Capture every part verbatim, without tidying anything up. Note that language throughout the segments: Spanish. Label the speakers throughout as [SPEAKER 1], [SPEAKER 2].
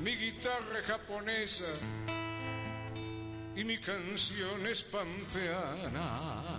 [SPEAKER 1] mi guitarra japonesa y mi canción es pampeana.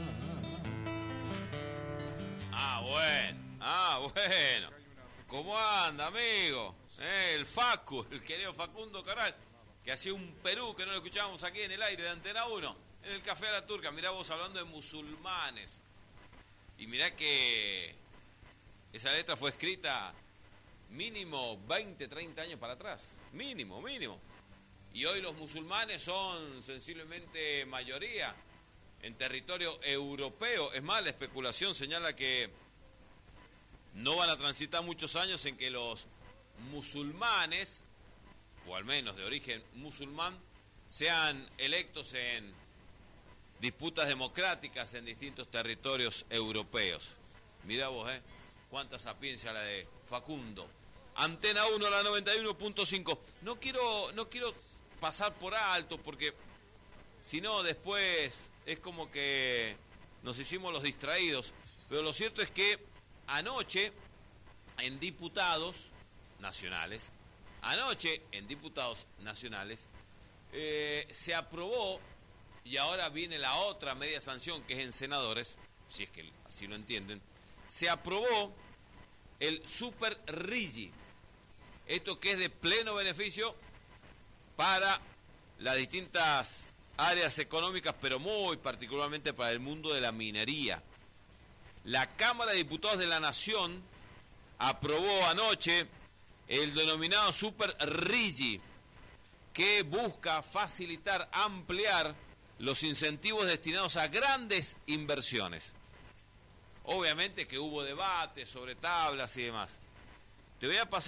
[SPEAKER 2] Ah, bueno, ah, bueno. ¿Cómo anda, amigo? Eh, el Facu, el querido Facundo Caral, que hacía un Perú que no lo escuchábamos aquí en el aire de Antena uno, en el Café a la Turca. Mirá vos hablando de musulmanes. Y mirá que esa letra fue escrita mínimo veinte, treinta años para atrás. Mínimo, mínimo. Y hoy los musulmanes son sensiblemente mayoría en territorio europeo. Es más, la especulación señala que no van a transitar muchos años en que los musulmanes, o al menos de origen musulmán, sean electos en disputas democráticas en distintos territorios europeos. Mirá vos, ¿eh? Cuánta sapiencia la de Facundo. Antena uno, la noventa y uno punto cinco. No quiero, no quiero pasar por alto, porque si no después es como que nos hicimos los distraídos. Pero lo cierto es que anoche en diputados nacionales, anoche en diputados nacionales, eh, se aprobó, y ahora viene la otra media sanción que es en senadores, si es que así lo entienden, se aprobó el Super Rigi, esto que es de pleno beneficio para las distintas áreas económicas, pero muy particularmente para el mundo de la minería. La Cámara de Diputados de la Nación aprobó anoche el denominado Super Rigi, que busca facilitar, ampliar los incentivos destinados a grandes inversiones. Obviamente que hubo debate sobre tablas y demás. Te voy a pasar